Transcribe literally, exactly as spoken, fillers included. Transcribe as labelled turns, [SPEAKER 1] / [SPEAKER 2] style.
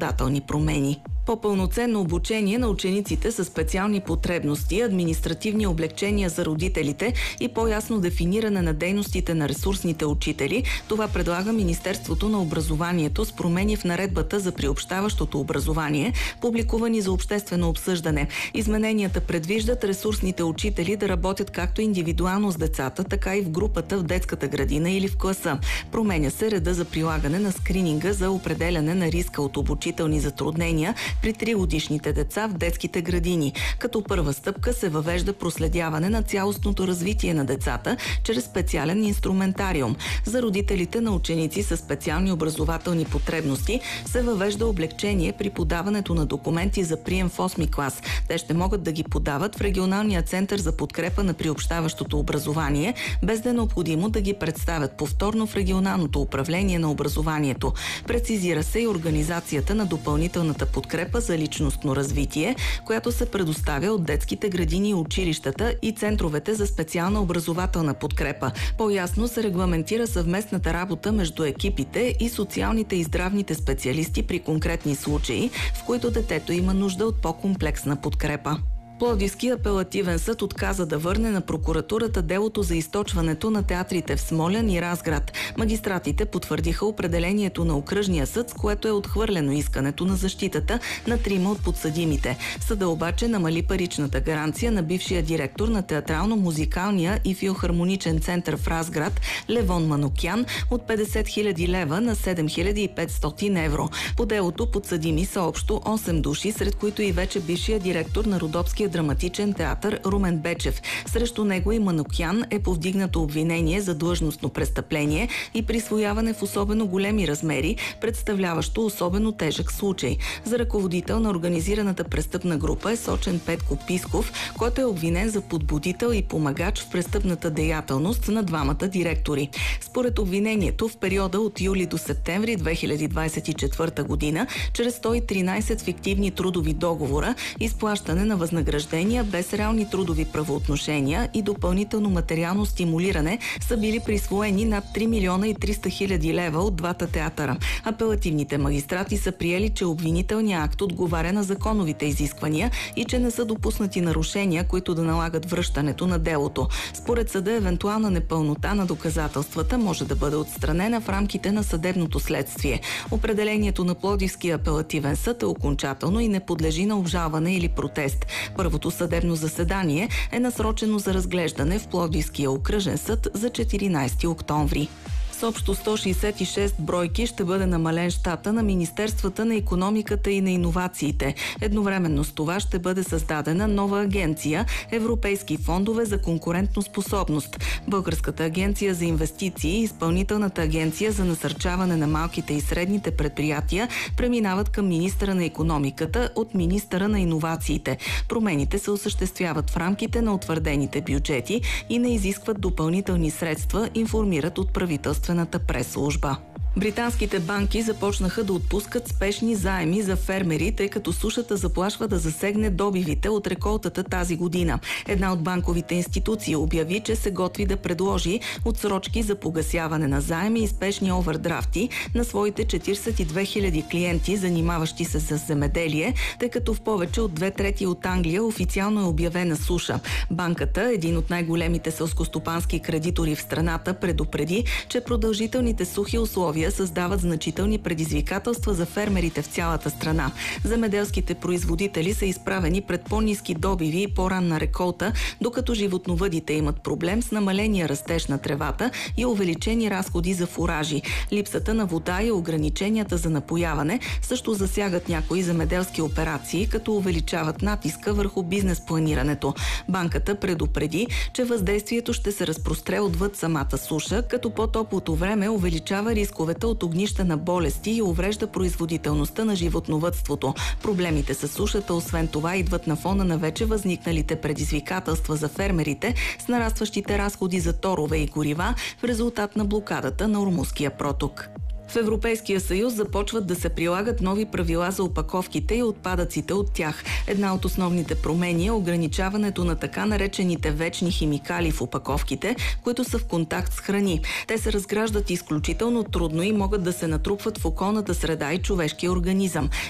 [SPEAKER 1] законодателни промени. По-пълноценно обучение на учениците с специални потребности, административни облегчения за родителите и по-ясно дефиниране на дейностите на ресурсните учители – това предлага Министерството на образованието с промени в наредбата за приобщаващото образование, публикувани за обществено обсъждане. Измененията предвиждат ресурсните учители да работят както индивидуално с децата, така и в групата в детската градина или в класа. Променя се реда за прилагане на скрининга за определяне на риска от обучителни затруднения при тригодишните деца в детските градини. Като първа стъпка се въвежда проследяване на цялостното развитие на децата чрез специален инструментариум. За родителите на ученици с специални образователни потребности се въвежда облегчение при подаването на документи за прием в осми клас. Те ще могат да ги подават в регионалния център за подкрепа на приобщаващото образование, без да е необходимо да ги представят повторно в регионалното управление на образованието. Прецизира се и организацията на допълнителната подкрепа за личностно развитие, която се предоставя от детските градини и училищата и центровете за специална образователна подкрепа. По-ясно се регламентира съвместната работа между екипите и социалните и здравните специалисти при конкретни случаи, в които детето има нужда от по-комплексна подкрепа. Пловдивски апелативен съд отказа да върне на прокуратурата делото за източването на театрите в Смолян и Разград. Магистратите потвърдиха определението на окръжния съд, с което е отхвърлено искането на защитата на трима от подсъдимите. Съда обаче намали паричната гаранция на бившия директор на театрално-музикалния и филхармоничен център в Разград Левон Манукян от петдесет хиляди лева на седем хиляди и петстотин евро. По делото подсъдими са общо осем души, сред които и вече бившия директор на Родопския драматичен театър Румен Бечев. Срещу него и Манукян е повдигнато обвинение за длъжностно престъпление и присвояване в особено големи размери, представляващо особено тежък случай. За ръководител на организираната престъпна група е сочен Петко Писков, който е обвинен за подбудител и помагач в престъпната деятелност на двамата директори. Според обвинението, в периода от юли до септември две хиляди двадесет и четвърта година, чрез сто и тринадесет фиктивни трудови договора, изплащане на възнаграждения без реални трудови правоотношения и допълнително материално стимулиране са били присвоени над три милиона и триста хиляди лева от двата театъра. Апелативните магистрати са приели, че обвинителният акт отговаря на законовите изисквания и че не са допуснати нарушения, които да налагат връщането на делото. Според съда, евентуална непълнота на доказателствата може да бъде отстранена в рамките на съдебното следствие. Определението на Пловдивския апелативен съд е окончателно и не подлежи на обжалване или протест. Първото съдебно заседание е насрочено за разглеждане в Пловдивския окръжен съд за четиринадесети октомври. С общо сто шестдесет и шест бройки ще бъде намален щата на Министерствата на икономиката и на иновациите. Едновременно с това ще бъде създадена нова агенция Европейски фондове за конкурентоспособност. Българската агенция за инвестиции и Изпълнителната агенция за насърчаване на малките и средните предприятия преминават към министъра на икономиката от министъра на иновациите. Промените се осъществяват в рамките на утвърдените бюджети и не изискват допълнителни средства, информират от правителството прес-служба. Британските банки започнаха да отпускат спешни заеми за фермери, тъй като сушата заплашва да засегне добивите от реколтата тази година. Една от банковите институции обяви, че се готви да предложи отсрочки за погасяване на заеми и спешни овърдрафти на своите четиридесет и две хиляди клиенти, занимаващи се с земеделие, тъй като в повече от две трети от Англия официално е обявена суша. Банката, един от най-големите селскостопански кредитори в страната, предупреди, че продължителните сухи условия създават значителни предизвикателства за фермерите в цялата страна. Земеделските производители са изправени пред по-ниски добиви и по-ранна реколта, докато животновъдите имат проблем с намаления растеж на тревата и увеличени разходи за фуражи. Липсата на вода и ограниченията за напояване също засягат някои земеделски операции, като увеличават натиска върху бизнес планирането. Банката предупреди, че въздействието ще се разпростре отвъд самата суша, като по-топлото време увеличава рисковете от огнища на болести и уврежда производителността на животновъдството. Проблемите с сушата, освен това, идват на фона на вече възникналите предизвикателства за фермерите с нарастващите разходи за торове и горива в резултат на блокадата на Ормузския проток. В Европейския съюз започват да се прилагат нови правила за опаковките и отпадъците от тях. Една от основните промени е ограничаването на така наречените вечни химикали в опаковките, които са в контакт с храни. Те се разграждат изключително трудно и могат да се натрупват в околната среда и човешкия организъм.